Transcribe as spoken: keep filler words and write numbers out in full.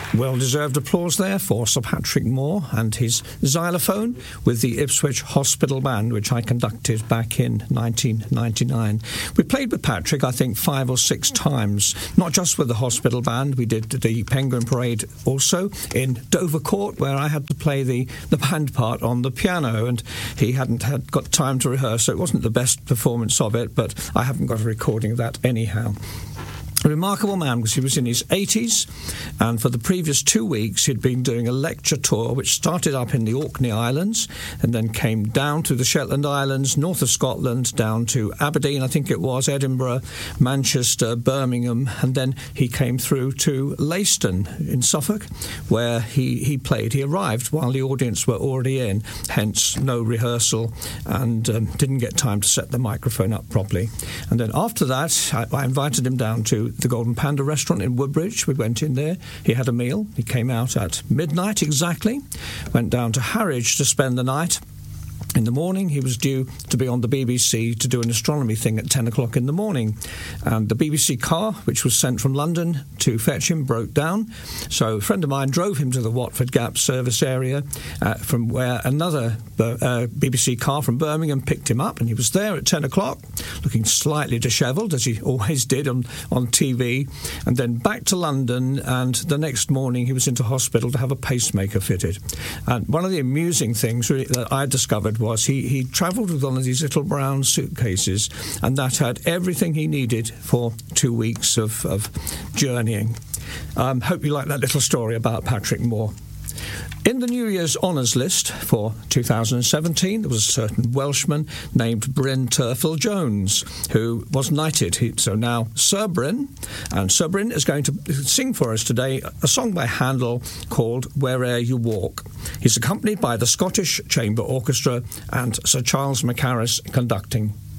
Well-deserved applause there for Sir Patrick Moore and his xylophone with the Ipswich Hospital Band, which I conducted back in nineteen ninety-nine. We played with Patrick, I think, five or six times, not just with the Hospital Band. We did the Penguin Parade also in Dovercourt, where I had to play the, the band part on the piano, and he hadn't had got time to rehearse, so it wasn't the best performance of it, but I haven't got a recording of that anyhow. A remarkable man, because he was in his eighties, and for the previous two weeks he'd been doing a lecture tour which started up in the Orkney Islands and then came down to the Shetland Islands, north of Scotland, down to Aberdeen, I think it was, Edinburgh, Manchester, Birmingham, and then he came through to Leiston in Suffolk, where he, he played. He arrived while the audience were already in, hence no rehearsal, and um, didn't get time to set the microphone up properly. And then after that, I, I invited him down to the Golden Panda restaurant in Woodbridge. We went in there. He had a meal. He came out at midnight exactly, went down to Harwich to spend the night. In the morning, he was due to be on the B B C to do an astronomy thing at ten o'clock in the morning. And the B B C car, which was sent from London to fetch him, broke down. So a friend of mine drove him to the Watford Gap service area, uh, from where another uh, B B C car from Birmingham picked him up. And he was there at ten o'clock, looking slightly dishevelled, as he always did on, on T V. And then back to London, and the next morning he was into hospital to have a pacemaker fitted. And one of the amusing things really that I discovered was he, he travelled with one of these little brown suitcases, and that had everything he needed for two weeks of, of journeying. Um, hope you like that little story about Patrick Moore. In the New Year's Honours list for two thousand seventeen, there was a certain Welshman named Bryn Terfel Jones, who was knighted. He, so now Sir Bryn, and Sir Bryn is going to sing for us today a song by Handel called Where'er You Walk. He's accompanied by the Scottish Chamber Orchestra and Sir Charles Mackarris conducting.